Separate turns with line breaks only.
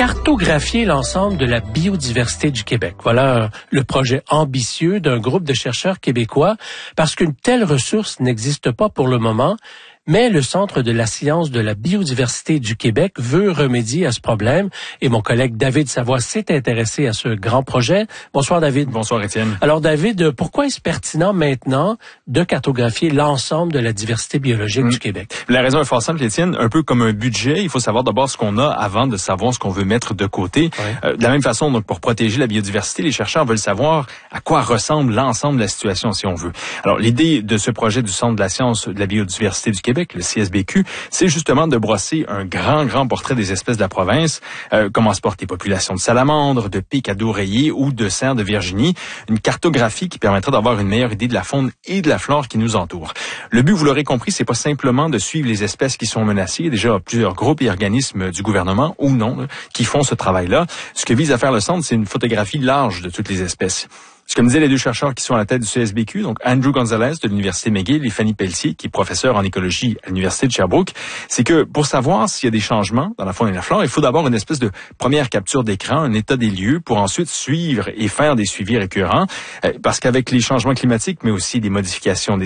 Cartographier l'ensemble de la biodiversité du Québec. Voilà le projet ambitieux d'un groupe de chercheurs québécois, parce qu'une telle ressource n'existe pas pour le moment. Mais le Centre de la science de la biodiversité du Québec veut remédier à ce problème. Et mon collègue David Savoie s'est intéressé à ce grand projet. Bonsoir David.
Bonsoir Étienne.
Alors David, pourquoi est-ce pertinent maintenant de cartographier l'ensemble de la diversité biologique du Québec?
La raison est fort simple, Étienne. Un peu comme un budget, il faut savoir d'abord ce qu'on a avant de savoir ce qu'on veut mettre de côté.
Oui.
De la même façon, donc, pour protéger la biodiversité, les chercheurs veulent savoir à quoi ressemble l'ensemble de la situation, si on veut. Alors, l'idée de ce projet du Centre de la science de la biodiversité du Québec, le CSBQ, c'est justement de brosser un grand portrait des espèces de la province, comment se portent les populations de salamandres, de pics à dos rayés ou de cerfs de Virginie, une cartographie qui permettra d'avoir une meilleure idée de la faune et de la flore qui nous entoure. Le but, vous l'aurez compris, c'est pas simplement de suivre les espèces qui sont menacées. Il y a déjà plusieurs groupes et organismes du gouvernement ou non qui font ce travail-là. Ce que vise à faire le Centre, c'est une photographie large de toutes les espèces. Ce que me disaient les deux chercheurs qui sont à la tête du CSBQ, donc Andrew Gonzalez de l'Université McGill et Fanny Pelletier, qui est professeur en écologie à l'Université de Sherbrooke, c'est que pour savoir s'il y a des changements dans la faune et la flore, il faut d'abord une espèce de première capture d'écran, un état des lieux, pour ensuite suivre et faire des suivis récurrents, parce qu'avec les changements climatiques, mais aussi des modifications des